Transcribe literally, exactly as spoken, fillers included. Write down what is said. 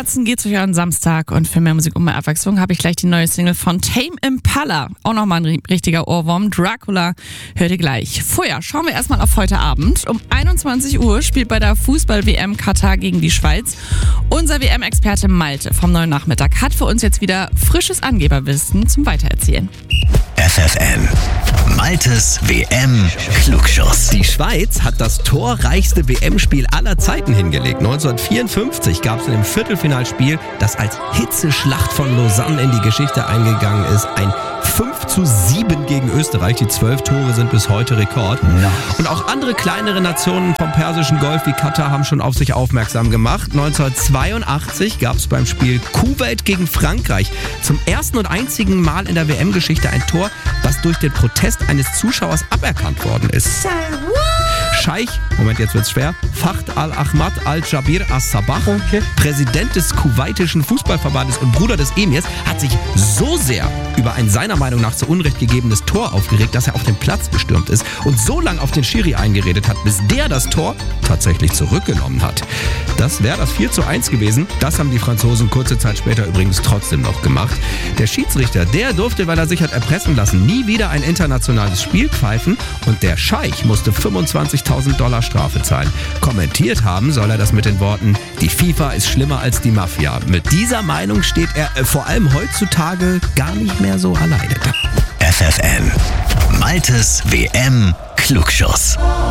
Herzen geht's euch an Samstag und für mehr Musik und mehr Abwechslung habe ich gleich die neue Single von Tame Impala. Auch nochmal ein richtiger Ohrwurm. Dracula hört ihr gleich. Vorher schauen wir erstmal auf heute Abend. Um einundzwanzig Uhr spielt bei der Fußball-W M Katar gegen die Schweiz. Unser W M-Experte Malte vom Neuen Nachmittag hat für uns jetzt wieder frisches Angeberwissen zum Weitererzählen. F F N, Maltes W M-Klugschuss. Die Schweiz hat das torreichste W M-Spiel aller Zeiten hingelegt. neunzehnhundertvierundfünfzig gab es in dem Viertelfinalspiel, das als Hitzeschlacht von Lausanne in die Geschichte eingegangen ist, ein fünf zu sieben gegen Österreich. Die zwölf Tore sind bis heute Rekord. No. Und auch andere kleinere Nationen vom Persischen Golf wie Katar haben schon auf sich aufmerksam gemacht. neunzehnhundertzweiundachtzig gab es beim Spiel Kuwait gegen Frankreich zum ersten und einzigen Mal in der W M-Geschichte ein Tor, das durch den Protest eines Zuschauers aberkannt worden ist. Scheich, Moment, jetzt wird's schwer, Fahd al-Ahmad al-Jabir as-Sabah, okay. Präsident des kuwaitischen Fußballverbandes und Bruder des Emirs, hat sich so sehr über ein seiner Meinung nach zu Unrecht gegebenes Tor aufgeregt, dass er auf den Platz gestürmt ist und so lange auf den Schiri eingeredet hat, bis der das Tor tatsächlich zurückgenommen hat. Das wäre das vier zu eins gewesen. Das haben die Franzosen kurze Zeit später übrigens trotzdem noch gemacht. Der Schiedsrichter, der durfte, weil er sich hat erpressen lassen, nie wieder ein internationales Spiel pfeifen und der Scheich musste fünfundzwanzigtausend Dollar Strafe zahlen. Kommentiert haben soll er das mit den Worten: Die FIFA ist schlimmer als die Mafia. Mit dieser Meinung steht er äh, vor allem heutzutage gar nicht mehr so alleine da. F F N, Maltes W M-Klugschuss.